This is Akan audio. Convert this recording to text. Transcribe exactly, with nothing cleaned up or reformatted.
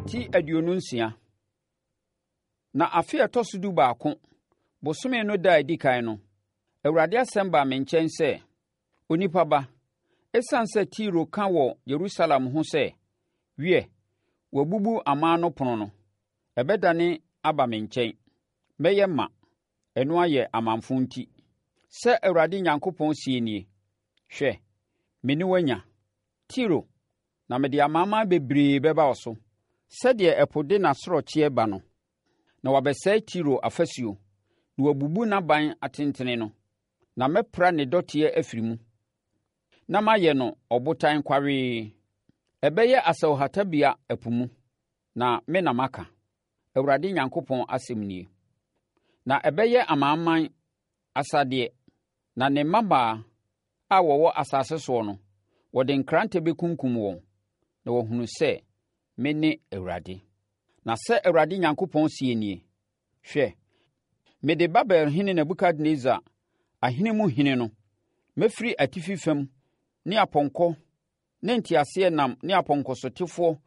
ti aduonu nsia. Na afe ɛtɔ so du baako, bosome no da a ɛdi kan no, Awurade asɛm baa me nkyɛn sɛ, onipa ba, ɛsiane sɛ Tiro ka wɔ Yerusalem ho sɛ, “Wiɛ, wabubu aman no pono no,” ɛbɛdane aba me nkyɛn. Mɛyɛ ma, ɛno ayɛ amanfo nti. Sɛ Awurade Onyankopɔn sie nie, hwɛ, me ne wanya, Tiro, na mede amanaman bebree bɛba wo so, sɛdeɛ ɛpo de n'asorɔkyeɛ ba no. Na wabɛsɛe Tiro afasuo, na wabubu n'aban atentene no, na mɛpra ne dɔteɛ afiri mu, na mayɛ no ɔbotan kwawee. Ɛbɛyɛ asɛnhotabea ɛpo mu, na me na maka, Awurade Onyankopɔn asɛm nie. Na ɛbɛyɛ amanaman asadeɛ, na ne mmabaa a wɔwɔ asase soɔ no, wɔde nkrantɛ bɛkunkum wɔn, na wɔahunu sɛ me ne Awurade. Na sɛ Awurade Onyankopɔn sie nie, hwɛ, mede Babelhene Nebukadnessar ahene mu hene no, mɛfiri atifi fam ne apɔnkɔ ne nteaseɛnam ne apɔnkɔsotefoɔ